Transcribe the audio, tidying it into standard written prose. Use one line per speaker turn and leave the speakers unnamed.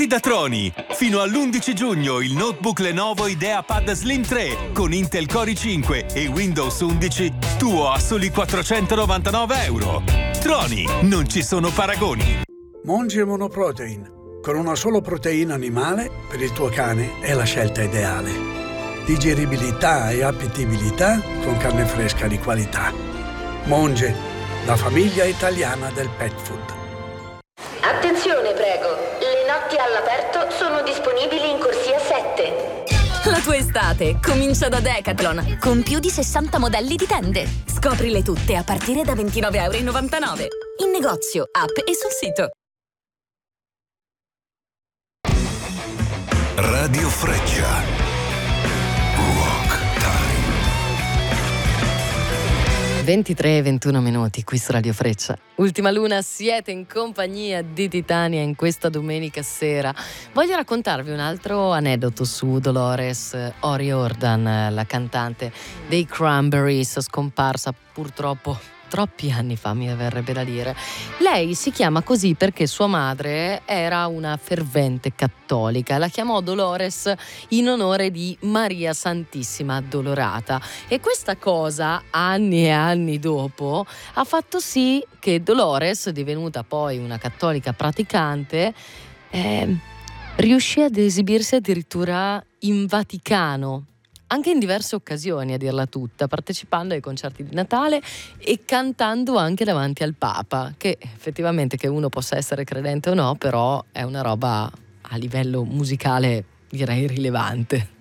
Qui da Troni, fino all'11 giugno il notebook Lenovo IdeaPad Slim 3 con Intel Core i5 e Windows 11 tuo a soli €499. Troni, non ci sono paragoni.
Monge Monoprotein, con una solo proteina animale per il tuo cane è la scelta ideale. Digeribilità e appetibilità con carne fresca di qualità. Monge, la famiglia italiana del pet food.
Attenzione, prego. Le notti all'aperto sono disponibili in corsia 7.
La tua estate comincia da Decathlon, con più di 60 modelli di tende. Scoprile tutte a partire da €29,99. In negozio, app e sul sito.
Radio Freccia. Rock Time.
23:21 minuti qui su Radio Freccia. Ultima luna, siete in compagnia di Titania in questa domenica sera. Voglio raccontarvi un altro aneddoto su Dolores O'Riordan, la cantante dei Cranberries, scomparsa purtroppo troppi anni fa, mi verrebbe da dire. Lei si chiama così perché sua madre era una fervente cattolica. La chiamò Dolores in onore di Maria Santissima Addolorata, e questa cosa, anni e anni dopo, ha fatto sì che Dolores, divenuta poi una cattolica praticante, riuscì ad esibirsi addirittura in Vaticano, anche in diverse occasioni, a dirla tutta, partecipando ai concerti di Natale e cantando anche davanti al Papa, che effettivamente, che uno possa essere credente o no, però è una roba a livello musicale direi rilevante.